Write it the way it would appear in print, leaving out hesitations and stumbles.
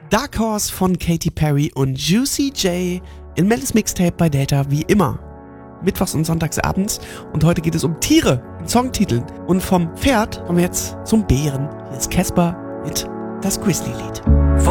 Dark Horse von Katy Perry und Juicy J in Mel's Mixtape bei Data wie immer. Mittwochs und sonntags abends und heute geht es um Tiere in Songtiteln. Und vom Pferd kommen wir jetzt zum Bären. Hier ist Casper mit das Grizzly-Lied.